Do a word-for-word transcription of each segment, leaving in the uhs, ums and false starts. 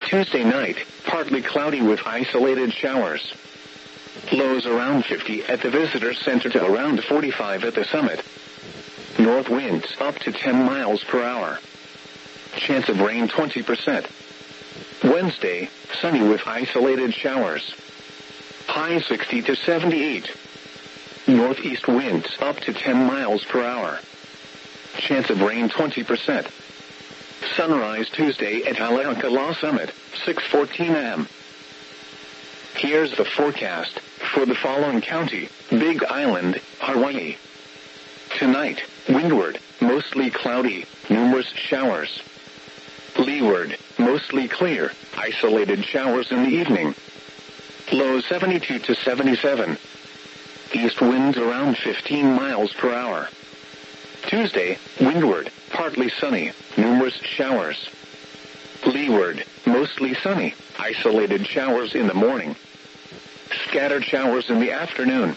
Tuesday night, partly cloudy with isolated showers. Lows around fifty at the visitor center to around forty-five at the summit. North winds up to ten miles per hour. Chance of rain twenty percent. Wednesday, sunny with isolated showers. High sixty to seventy-eight. Northeast winds up to ten miles per hour. Chance of rain twenty percent. Sunrise Tuesday at Haleakala Summit, six fourteen a m Here's the forecast for the following county: Big Island, Hawaii. Tonight, windward, mostly cloudy, numerous showers. Leeward, mostly clear, isolated showers in the evening. Low seventy-two to seventy-seven. East winds around fifteen miles per hour. Tuesday, windward, partly sunny, numerous showers. Leeward, mostly sunny, isolated showers in the morning. Scattered showers in the afternoon.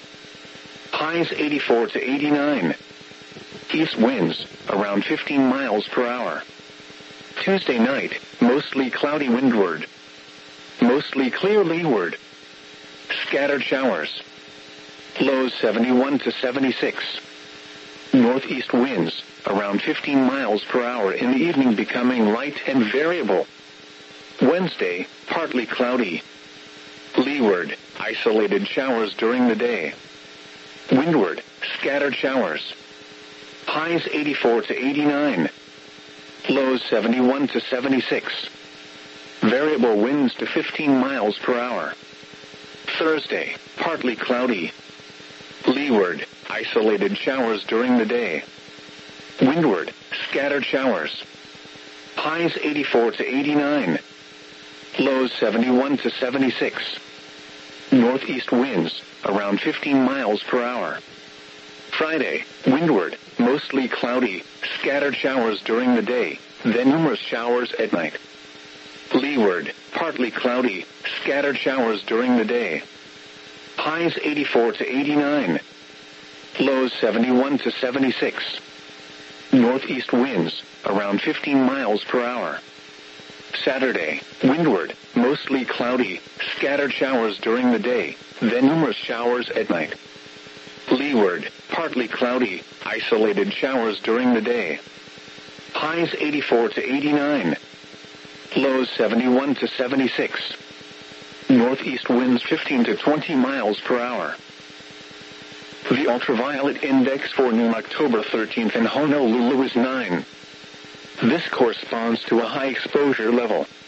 Highs eighty-four to eighty-nine. East winds, around fifteen miles per hour. Tuesday night, mostly cloudy windward. Mostly clear leeward. Scattered showers. Lows seventy-one to seventy-six. Northeast winds, around fifteen miles per hour in the evening, becoming light and variable. Wednesday, partly cloudy. Leeward, isolated showers during the day. Windward, scattered showers. Highs eighty-four to eighty-nine. Lows seventy-one to seventy-six. Variable winds to fifteen miles per hour. Thursday, partly cloudy. Leeward, isolated showers during the day. Windward, scattered showers. Highs eighty-four to eighty-nine. Lows seventy-one to seventy-six. Northeast winds, around fifteen miles per hour. Friday, windward, mostly cloudy, scattered showers during the day, then numerous showers at night. Leeward, partly cloudy, scattered showers during the day. Highs eighty-four to eighty-nine. Lows seventy-one to seventy-six. Northeast winds, around fifteen miles per hour. Saturday, windward, mostly cloudy, scattered showers during the day, then numerous showers at night. Leeward, partly cloudy, isolated showers during the day. Highs eighty-four to eighty-nine. Lows seventy-one to seventy-six. Northeast winds fifteen to twenty miles per hour. The ultraviolet index for noon October thirteenth in Honolulu is nine. This corresponds to a high exposure level.